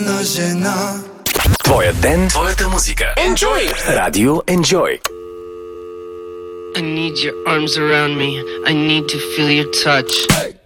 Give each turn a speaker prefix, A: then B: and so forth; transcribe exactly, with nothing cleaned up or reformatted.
A: на жена.
B: Твоя ден, твоята музика. Enjoy! Радио Enjoy.
C: I need your arms around me. I need to feel your touch.